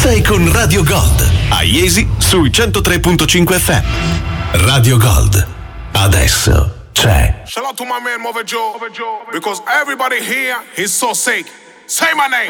Sei con Radio Gold, a Iesi sui 103.5 FM. Radio Gold, adesso c'è. Shout out to my man Mother Joe, because everybody here is so sick. Say my name.